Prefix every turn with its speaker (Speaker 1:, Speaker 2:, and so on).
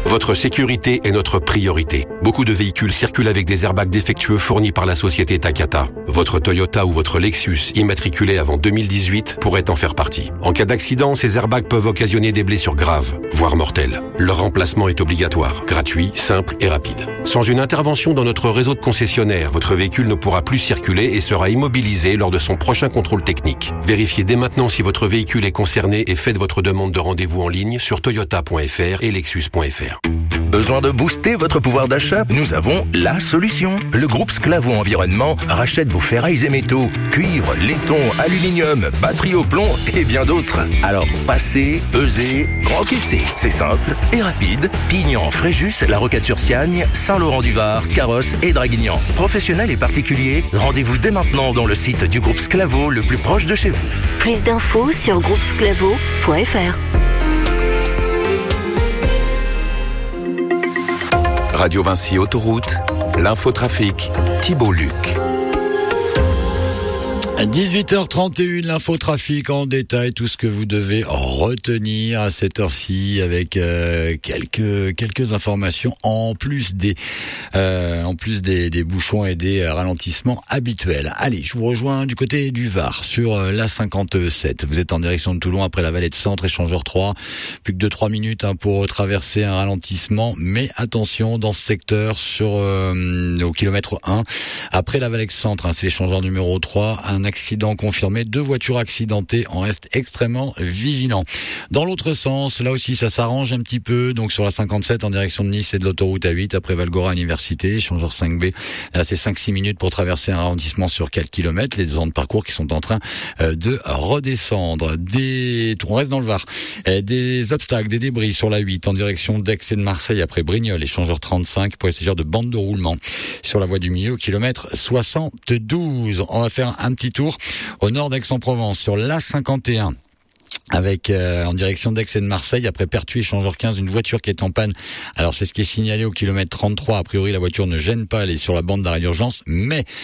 Speaker 1: Votre sécurité est notre priorité. Beaucoup de véhicules circulent avec des airbags défectueux fournis par la société Takata. Votre Toyota ou votre Lexus immatriculé avant 2018 pourrait en faire partie. En cas d'accident, ces airbags peuvent occasionner des blessures graves, voire mortelles. Leur remplacement est obligatoire, gratuit, simple et rapide. Sans une intervention dans notre réseau de concessionnaires, votre véhicule ne pourra plus circuler et sera immobilisé lors de son prochain contrôle technique. Vérifiez dès maintenant si votre véhicule est concerné et faites votre demande de rendez-vous en ligne sur toyota.fr et lexus.fr.
Speaker 2: Besoin de booster votre pouvoir d'achat? Nous avons la solution. Le groupe Sclavo Environnement rachète vos ferrailles et métaux, cuivre, laiton, aluminium, batterie au plomb et bien d'autres. Alors passez, pesez, encaissez. C'est simple et rapide. Pignan, Fréjus, La Roquette-sur-Siagne, Saint-Laurent-du-Var, Carrosse et Draguignan. Professionnels et particuliers, rendez-vous dès maintenant dans le site du groupe Sclavo le plus proche de chez vous.
Speaker 3: Plus d'infos sur groupesclavo.fr.
Speaker 4: Radio Vinci Autoroute, l'infotrafic, Thibault Luc.
Speaker 5: À 18h31, l'infotrafic en détail, tout ce que vous devez retenir à cette heure-ci avec quelques informations en plus des bouchons et des ralentissements habituels. Allez, je vous rejoins du côté du Var sur la 57. Vous êtes en direction de Toulon après la vallée de Centre, échangeur 3. Plus que 2-3 minutes pour traverser un ralentissement, mais attention dans ce secteur au kilomètre 1 après la vallée de Centre, c'est l'échangeur numéro 3, un accident confirmé, 2 voitures accidentées, on reste extrêmement vigilant. Dans l'autre sens, là aussi ça s'arrange un petit peu, donc sur la 57 en direction de Nice et de l'autoroute A8 après Valgora Université, échangeur 5B, là c'est 5-6 minutes pour traverser un ralentissement sur 4 km, les zones de parcours qui sont en train de redescendre. On reste dans le Var, des obstacles, des débris sur la 8 en direction d'Aix et de Marseille après Brignoles, échangeur 35 pour essayer de bande de roulement sur la voie du milieu au kilomètre 72. On va faire un petit tour au nord d'Aix-en-Provence sur l'A51 avec en direction d'Aix et de Marseille après Pertuis, échangeur 15, une voiture qui est en panne. Alors c'est ce qui est signalé au kilomètre 33. A priori la voiture ne gêne pas, elle est sur la bande d'arrêt d'urgence, mais